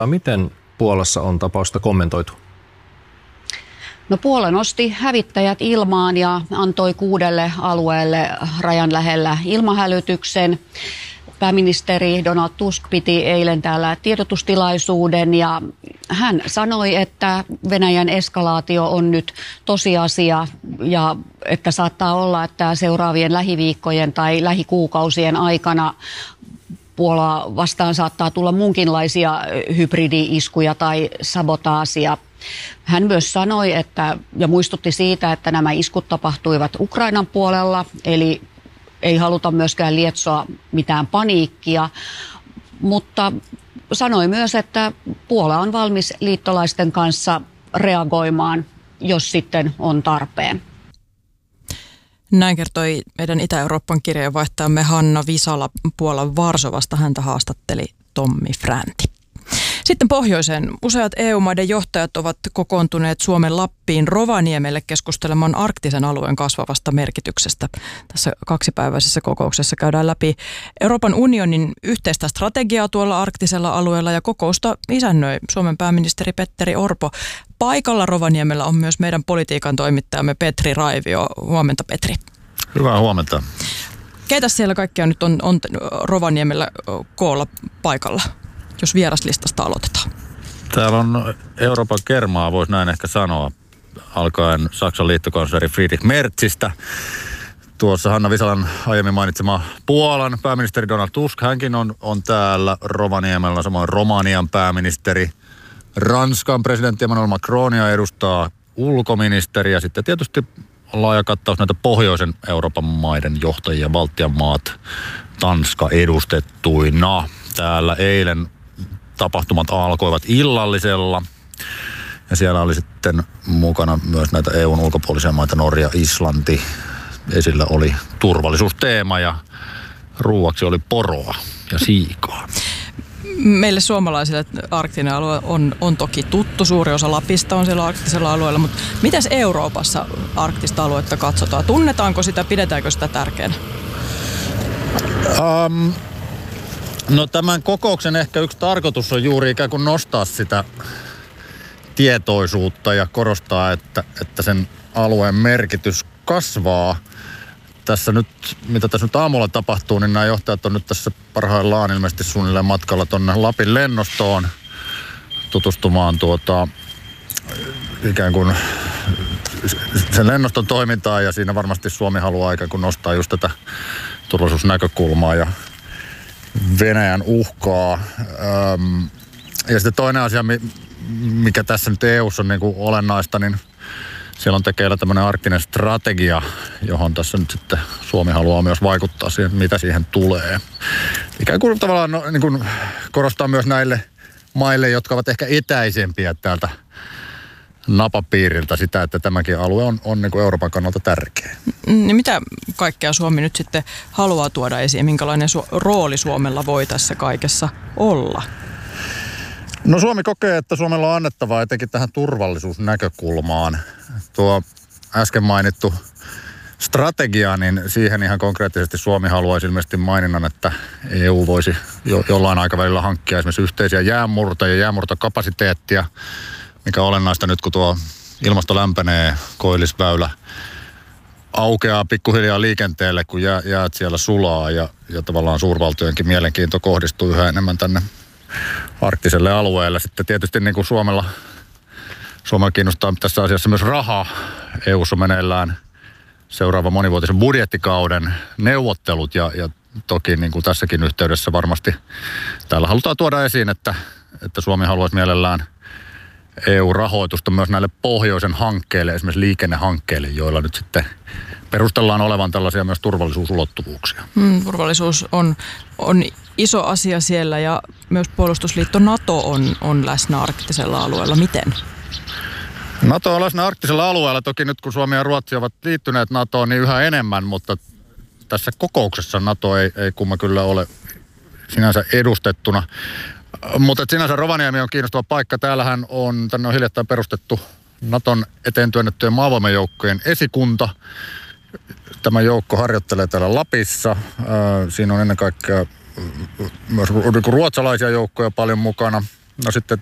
Miten Puolassa on tapausta kommentoitu? No Puola nosti hävittäjät ilmaan ja antoi 6 alueelle rajan lähellä ilmahälytyksen. Pääministeri Donald Tusk piti eilen täällä tiedotustilaisuuden ja hän sanoi, että Venäjän eskalaatio on nyt tosiasia ja että saattaa olla, että seuraavien lähiviikkojen tai lähikuukausien aikana Puolaa vastaan saattaa tulla muunkinlaisia hybridi-iskuja tai sabotaasia. Hän myös sanoi ja muistutti siitä, että nämä iskut tapahtuivat Ukrainan puolella, eli ei haluta myöskään lietsoa mitään paniikkia, mutta sanoi myös, että Puola on valmis liittolaisten kanssa reagoimaan, jos sitten on tarpeen. Näin kertoi meidän Itä-Euroopan kirjeenvaihtajamme Hanna Visala Puolan Varsovasta. Häntä haastatteli Tommi Fränti. Sitten pohjoiseen. Useat EU-maiden johtajat ovat kokoontuneet Suomen Lappiin Rovaniemelle keskustelemaan arktisen alueen kasvavasta merkityksestä. Tässä 2-päiväisessä kokouksessa käydään läpi Euroopan unionin yhteistä strategiaa tuolla arktisella alueella ja kokousta isännöi Suomen pääministeri Petteri Orpo. Paikalla Rovaniemellä on myös meidän politiikan toimittajamme Petri Raivio. Huomenta, Petri. Hyvää huomenta. Keitä siellä kaikkea nyt on Rovaniemellä koolla paikalla, jos vieraslistasta aloitetaan? Täällä on Euroopan kermaa, voisi näin ehkä sanoa, alkaen Saksan liittokansleri Friedrich Merzistä. Tuossa Hanna Visalan aiemmin mainitsema Puolan pääministeri Donald Tusk, hänkin on täällä Rovaniemellä, samoin Romanian pääministeri. Ranskan presidentti Emmanuel Macronia edustaa ulkoministeri ja sitten tietysti laaja kattaus näitä pohjoisen Euroopan maiden johtajia, Baltian maat, Tanska edustettuina. Täällä eilen tapahtumat alkoivat illallisella ja siellä oli sitten mukana myös näitä EUn ulkopuolisia maita, Norja, Islanti. Esillä oli turvallisuusteema ja ruuaksi oli poroa ja siikaa. Meille suomalaisille arktinen alue on toki tuttu. Suuri osa Lapista on siellä arktisella alueella, mutta mitäs Euroopassa arktista aluetta katsotaan? Tunnetaanko sitä, pidetäänkö sitä tärkeänä? No tämän kokouksen ehkä yksi tarkoitus on juuri ikään kuin nostaa sitä tietoisuutta ja korostaa, että sen alueen merkitys kasvaa. Tässä nyt, mitä tässä nyt aamulla tapahtuu, niin nämä johtajat on nyt tässä parhaillaan ilmeisesti suunnilleen matkalla tuonne Lapin lennostoon tutustumaan ikään kuin sen lennoston toimintaan ja siinä varmasti Suomi haluaa ikään kuin nostaa just tätä turvallisuusnäkökulmaa ja Venäjän uhkaa. Ja sitten toinen asia, mikä tässä nyt EU:ssa on niin kuin olennaista, niin siellä on tekeillä tämmöinen arktinen strategia, johon tässä nyt sitten Suomi haluaa myös vaikuttaa siihen, mitä siihen tulee. Ikään kuin tavallaan niin kuin korostaa myös näille maille, jotka ovat ehkä etäisempiä täältä napapiiriltä sitä, että tämäkin alue on niin kuin Euroopan kannalta tärkeä. Niin mitä kaikkea Suomi nyt sitten haluaa tuoda esiin? Minkälainen rooli Suomella voi tässä kaikessa olla? No Suomi kokee, että Suomella on annettavaa etenkin tähän turvallisuusnäkökulmaan. Tuo äsken mainittu strategia, niin siihen ihan konkreettisesti Suomi haluaisi ilmeisesti maininnan, että EU voisi jollain aikavälillä hankkia esimerkiksi yhteisiä jäämurtoja ja jäämurtokapasiteettia, mikä on olennaista nyt, kun tuo ilmasto lämpenee, Koillisväylä aukeaa pikkuhiljaa liikenteelle, kun jäät siellä sulaa ja tavallaan suurvaltojenkin mielenkiinto kohdistuu yhä enemmän tänne arktiselle alueelle. Sitten tietysti niin kuin Suomella kiinnostaa tässä asiassa myös rahaa. EU:ssa meneillään seuraava monivuotisen budjettikauden neuvottelut ja toki niin kuin tässäkin yhteydessä varmasti täällä halutaan tuoda esiin, että Suomi haluaisi mielellään EU-rahoitusta myös näille pohjoisen hankkeille, esimerkiksi liikennehankkeille, joilla nyt sitten perustellaan olevan tällaisia myös turvallisuusulottuvuuksia. Turvallisuus on iso asia siellä ja myös puolustusliitto NATO on läsnä arktisella alueella. Miten? NATO on läsnä arktisella alueella. Toki nyt kun Suomi ja Ruotsi ovat liittyneet NATOon, niin yhä enemmän, mutta tässä kokouksessa NATO ei kumma kyllä ole sinänsä edustettuna. Mutta sinänsä Rovaniemi on kiinnostava paikka. Tänne on hiljattain perustettu Naton eteen työnnettyjen maavoimajoukkojen esikunta. Tämä joukko harjoittelee täällä Lapissa. Siinä on ennen kaikkea myös ruotsalaisia joukkoja paljon mukana. No sitten